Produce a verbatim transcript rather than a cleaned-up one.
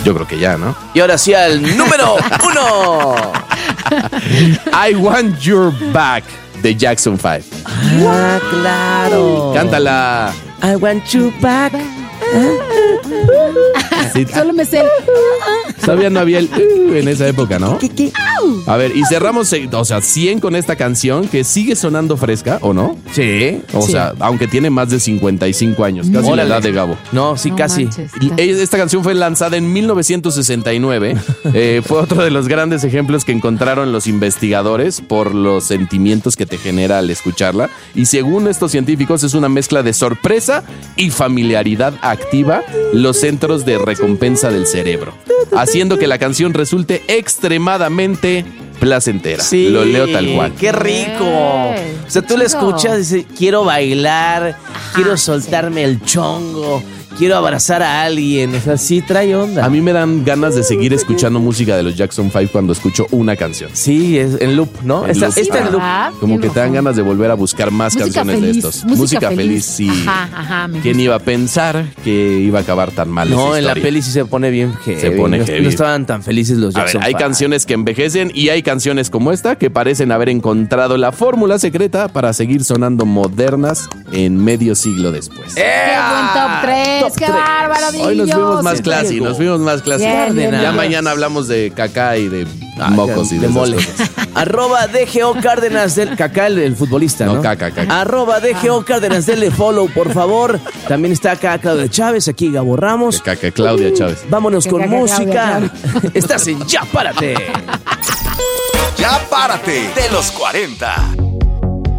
Yo creo que ya, ¿no? Y ahora sí al número uno. I Want Your Back de Jackson five. Ah, claro. Cántala. I want you back. Sí, Solo me sé el... todavía no había el uh, en esa época, ¿no? A ver, y cerramos, eh, o sea, cien con esta canción que sigue sonando fresca, ¿o no? Sí. O Sí. sea, aunque tiene más de cincuenta y cinco años, casi Órale. la edad de Gabo. No, sí, No casi. manches. Y Esta canción fue lanzada en mil novecientos sesenta y nueve. Eh, fue otro de los grandes ejemplos que encontraron los investigadores por los sentimientos que te genera al escucharla. Y según estos científicos, es una mezcla de sorpresa y familiaridad activa los centros de recompensa del cerebro, haciendo que la canción resulte extremadamente placentera. Sí. Lo leo tal cual. ¡Qué rico! O sea, tú Qué la chido. escuchas y dices, quiero bailar, quiero soltarme el chongo, quiero abrazar a alguien. O sea, sí trae onda. A mí me dan ganas de seguir escuchando música de los Jackson five cuando escucho una canción. Sí, es en loop, ¿no? En Esta, loop. esta en loop. ¿Verdad? Como Bien que te dan loco. ganas de volver a buscar más Música canciones feliz, de estos. música feliz, feliz. sí. Ajá, ajá, me ¿Quién gusta. iba a pensar que iba a acabar tan mal No, esa en la historia? peli sí se pone bien heavy. Se pone no, heavy. no estaban tan felices los A ver, Jackson hay five. canciones que envejecen y hay canciones como esta que parecen haber encontrado la fórmula secreta para seguir sonando modernas en medio siglo después. ¡Qué buen top tres! Top ¡Qué tres. bárbaro, Hoy nos fuimos más sí, classy, Diego. nos fuimos más classy. Bien, bien, Ya bien. mañana hablamos de caca y de Ah, mocos y de, de esas mole. cosas. Arroba D G O Cárdenas del Cacá, el, el futbolista, ¿no? No, Caca, Caca. Arroba D G O Cárdenas, denle follow, por favor. También está acá Claudio Chávez, aquí Gabo Ramos. Caca, Claudia Chávez. Vámonos Que con caca, música. Claudia, Estás en Ya Párate. Ya párate de los cuarenta.